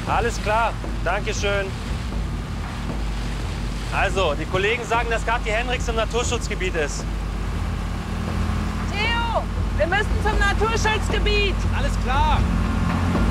Alles klar, Dankeschön. Also, die Kollegen sagen, dass Kathi Hendricks im Naturschutzgebiet ist. Theo, wir müssen zum Naturschutzgebiet. Alles klar.